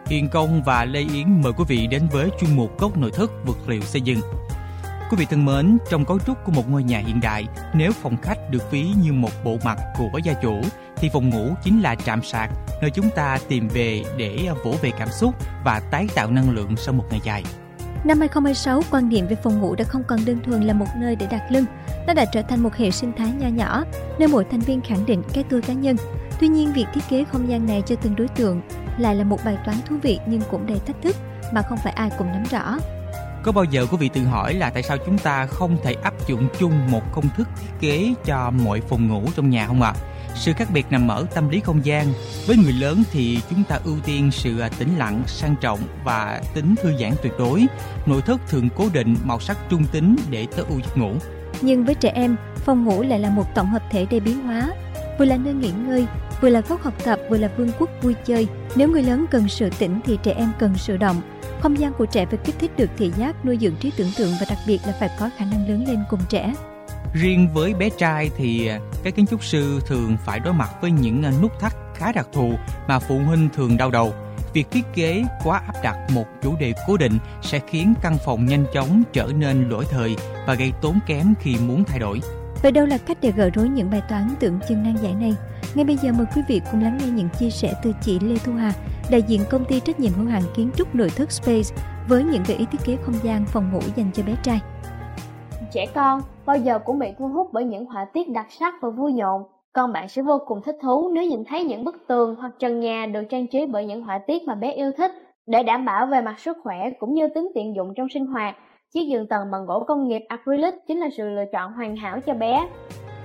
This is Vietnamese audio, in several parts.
Hiền Công và Lê Yến mời quý vị đến với chuyên mục Góc nội thất vật liệu xây dựng. Quý vị thân mến, trong cấu trúc của một ngôi nhà hiện đại, nếu phòng khách được ví như một bộ mặt của gia chủ, thì phòng ngủ chính là trạm sạc, nơi chúng ta tìm về để vỗ về cảm xúc và tái tạo năng lượng sau một ngày dài. Năm 2026, quan niệm về phòng ngủ đã không còn đơn thuần là một nơi để đặt lưng. Nó đã trở thành một hệ sinh thái nho nhỏ, nơi mỗi thành viên khẳng định cái tôi cá nhân. Tuy nhiên, việc thiết kế không gian này cho từng đối tượng lại là một bài toán thú vị nhưng cũng đầy thách thức mà không phải ai cũng nắm rõ. Có bao giờ quý vị tự hỏi là tại sao chúng ta không thể áp dụng chung một công thức thiết kế cho mọi phòng ngủ trong nhà không ạ? Sự khác biệt nằm ở tâm lý không gian. Với người lớn thì chúng ta ưu tiên sự tĩnh lặng, sang trọng và tính thư giãn tuyệt đối. Nội thất thường cố định màu sắc trung tính để tối ưu giấc ngủ. Nhưng với trẻ em, phòng ngủ lại là một tổng hợp thể đầy biến hóa, vừa là nơi nghỉ ngơi, vừa là góc học tập, vừa là vương quốc vui chơi. Nếu người lớn cần sự tĩnh thì trẻ em cần sự động. Không gian của trẻ phải kích thích được thị giác, nuôi dưỡng trí tưởng tượng và đặc biệt là phải có khả năng lớn lên cùng trẻ. Riêng với bé trai thì các kiến trúc sư thường phải đối mặt với những nút thắt khá đặc thù mà phụ huynh thường đau đầu. Việc thiết kế quá áp đặt một chủ đề cố định sẽ khiến căn phòng nhanh chóng trở nên lỗi thời và gây tốn kém khi muốn thay đổi. Vậy đâu là cách để gỡ rối những bài toán tưởng chừng nan giải này? Ngay bây giờ mời quý vị cùng lắng nghe những chia sẻ từ chị Lê Thu Hà, đại diện công ty trách nhiệm hữu hạn kiến trúc nội thất Space, với những gợi ý thiết kế không gian phòng ngủ dành cho bé trai. Trẻ con bao giờ cũng bị thu hút bởi những họa tiết đặc sắc và vui nhộn. Con bạn sẽ vô cùng thích thú nếu nhìn thấy những bức tường hoặc trần nhà được trang trí bởi những họa tiết mà bé yêu thích. Để đảm bảo về mặt sức khỏe cũng như tính tiện dụng trong sinh hoạt, chiếc giường tầng bằng gỗ công nghiệp acrylic chính là sự lựa chọn hoàn hảo cho bé.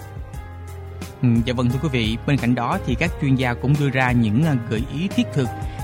Dạ vâng thưa quý vị, bên cạnh đó thì các chuyên gia cũng đưa ra những gợi ý thiết thực